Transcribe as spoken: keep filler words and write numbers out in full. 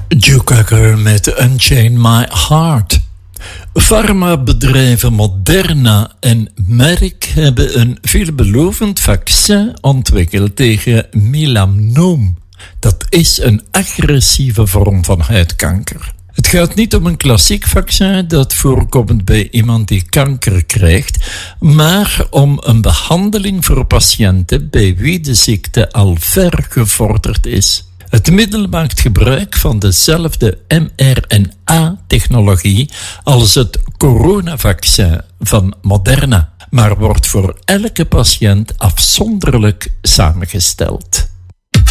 Joe Cocker met Unchain My Heart. Farmabedrijven Moderna en Merck hebben een veelbelovend vaccin ontwikkeld tegen melanoom. Dat is een agressieve vorm van huidkanker. Het gaat niet om een klassiek vaccin dat voorkomt bij iemand die kanker krijgt, maar om een behandeling voor patiënten bij wie de ziekte al ver gevorderd is. Het middel maakt gebruik van dezelfde mRNA-technologie als het coronavaccin van Moderna, maar wordt voor elke patiënt afzonderlijk samengesteld.